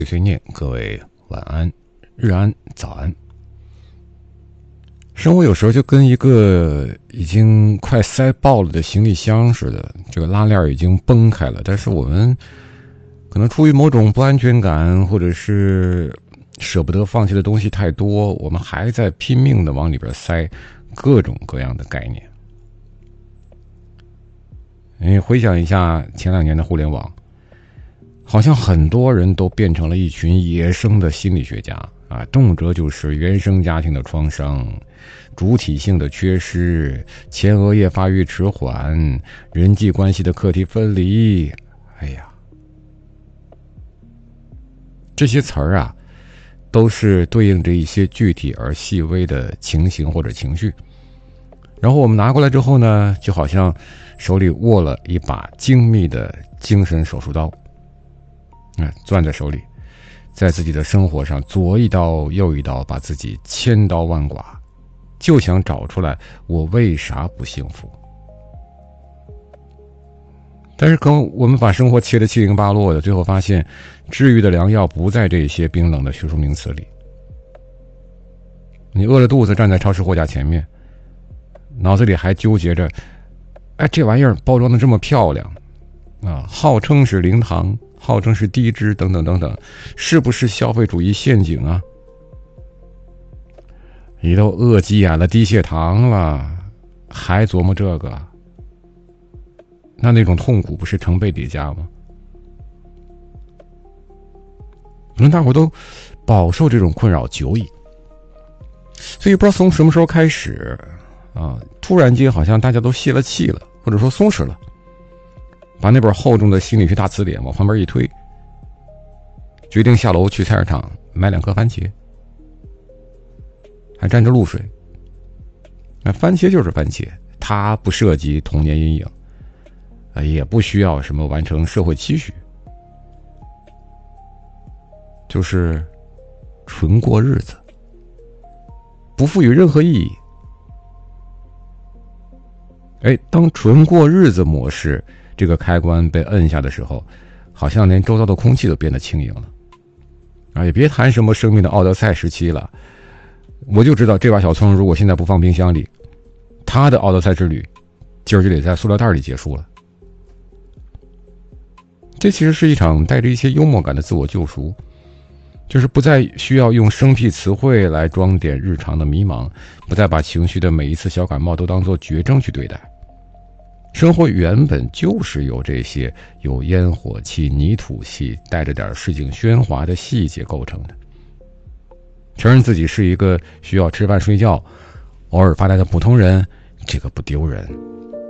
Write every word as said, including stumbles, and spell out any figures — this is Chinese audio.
碎碎念，各位晚安、日安、早安。生活有时候就跟一个已经快塞爆了的行李箱似的，这个拉链已经崩开了，但是我们可能出于某种不安全感，或者是舍不得放弃的东西太多，我们还在拼命的往里边塞各种各样的概念。你回想一下前两年的互联网，好像很多人都变成了一群野生的心理学家啊，动辄就是原生家庭的创伤、主体性的缺失、前额叶发育迟缓、人际关系的课题分离。哎呀，这些词儿啊，都是对应着一些具体而细微的情形或者情绪。然后我们拿过来之后呢，就好像手里握了一把精密的精神手术刀，嗯，攥在手里，在自己的生活上左一刀右一刀，把自己千刀万剐，就想找出来我为啥不幸福。但是可能我们把生活切得七零八落的，最后发现治愈的良药不在这些冰冷的学术名词里。你饿了肚子站在超市货架前面，脑子里还纠结着，哎，这玩意儿包装的这么漂亮啊，号称是零糖，号称是低脂，等等等等，是不是消费主义陷阱啊？你都饿急眼了，低血糖了，还琢磨这个，那那种痛苦不是成倍叠加吗？可能大伙都饱受这种困扰久矣，所以不知道从什么时候开始啊，突然间好像大家都泄了气了，或者说松弛了，把那本厚重的心理学大词典往旁边一推，决定下楼去菜市场买两颗番茄，还沾着露水。那番茄就是番茄，它不涉及童年阴影，也不需要什么完成社会期许，就是纯过日子，不赋予任何意义。哎，当纯过日子模式这个开关被摁下的时候，好像连周遭的空气都变得轻盈了。啊，也别谈什么生命的奥德赛时期了，我就知道这把小葱如果现在不放冰箱里，它的奥德赛之旅今儿就得在塑料袋里结束了。这其实是一场带着一些幽默感的自我救赎，就是不再需要用生僻词汇来装点日常的迷茫，不再把情绪的每一次小感冒都当作绝症去对待。生活原本就是由这些有烟火气、泥土气，带着点市井喧哗的细节构成的。承认自己是一个需要吃饭睡觉、偶尔发呆的普通人，这个不丢人。